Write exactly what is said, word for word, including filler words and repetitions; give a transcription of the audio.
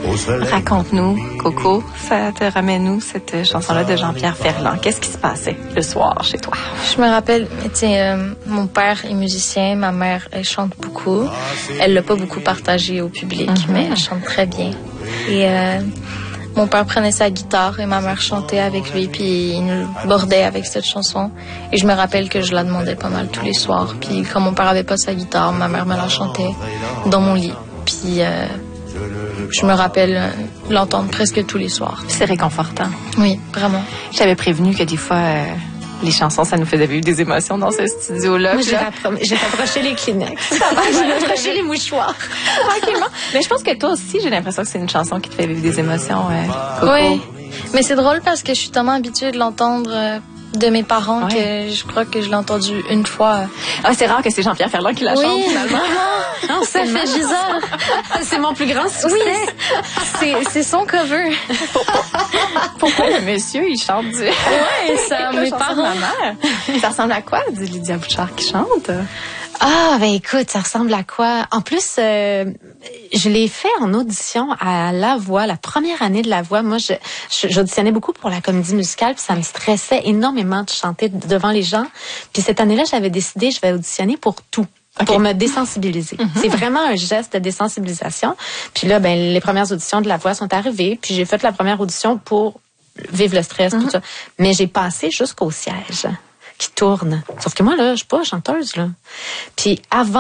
Raconte-nous, Coco, ça te ramène où cette chanson-là de Jean-Pierre Ferland? Qu'est-ce qui se passait le soir chez toi? Je me rappelle, euh, mon père est musicien, ma mère, elle chante beaucoup. Elle l'a pas beaucoup partagé au public, mm-hmm. mais elle chante très bien. Et euh, mon père prenait sa guitare et ma mère chantait avec lui, puis il nous bordait avec cette chanson. Et je me rappelle que je la demandais pas mal tous les soirs. Puis quand mon père avait pas sa guitare, ma mère me la chantait dans mon lit. Puis euh, je me rappelle euh, l'entendre presque tous les soirs. C'est réconfortant. Oui, vraiment. J'avais prévenu que des fois, euh, les chansons, ça nous faisait vivre des émotions dans ce studio-là. Moi, j'ai, rappro- j'ai rapproché les Kleenex. Ça va, j'ai rapproché les mouchoirs. Tranquillement. Mais je pense que toi aussi, j'ai l'impression que c'est une chanson qui te fait vivre des émotions, euh, Coco. Oui, mais c'est drôle parce que je suis tellement habituée de l'entendre euh, de mes parents ouais. que je crois que je l'ai entendu une fois. Ah, c'est rare que c'est Jean-Pierre Ferland qui la oui, chante, finalement. Non, ça fait Gisèle. C'est mon plus grand succès. Oui, c'est, c'est son cover. Pourquoi le monsieur, il chante du... Oui, ça, mes parents. Ça ressemble à quoi, dit Lydia Bouchard qui chante? Ah, ben écoute, ça ressemble à quoi? En plus, euh, je l'ai fait en audition à La Voix, la première année de La Voix. Moi, je, je j'auditionnais beaucoup pour la comédie musicale, puis ça me stressait énormément de chanter devant les gens. Puis cette année-là, j'avais décidé, je vais auditionner pour tout. Okay. Pour me désensibiliser. Mm-hmm. C'est vraiment un geste de désensibilisation. Puis là, ben les premières auditions de La Voix sont arrivées, puis j'ai fait la première audition pour vivre le stress, mm-hmm. tout ça. Mais j'ai passé jusqu'au siège qui tourne. Sauf que moi, là, je suis pas chanteuse, là. Puis avant